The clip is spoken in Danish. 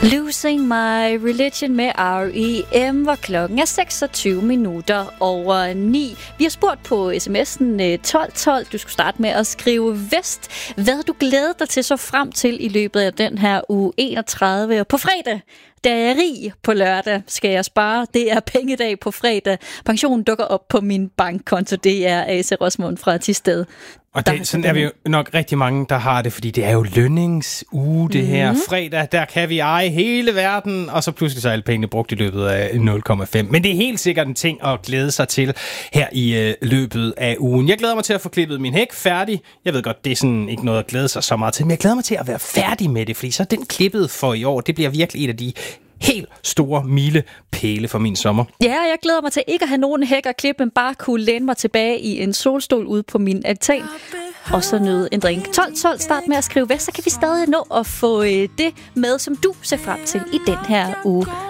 Losing My Religion med R.E.M., hvor klokken er 26:09. Vi har spurgt på sms'en 1212. Du skulle starte med at skrive vest. Hvad du glæder dig til så frem til i løbet af den her uge 31. Og på fredag, der er jeg rig. På lørdag skal jeg spare. Det er pengedag på fredag. Pensionen dukker op på min bankkonto. Det er Ase Rosmund fra Thisted. Og sådan er vi jo nok rigtig mange, der har det, fordi det er jo lønningsuge, det her. Fredag, der kan vi eje hele verden, og så pludselig så er alle pengene brugt i løbet af 0,5. Men det er helt sikkert en ting at glæde sig til her i løbet af ugen. Jeg glæder mig til at få klippet min hæk færdig. Jeg ved godt, det er sådan ikke noget at glæde sig så meget til, men jeg glæder mig til at være færdig med det, fordi så den klippet for i år, det bliver virkelig et af de helt store milepæle for min sommer. Ja, jeg glæder mig til ikke at have nogen hæk og klip, men bare kunne læne mig tilbage i en solstol ude på min altan. Og så nyde en drink. 12 start med at skrive væk, så kan vi stadig nå at få det med, som du ser frem til i den her uge.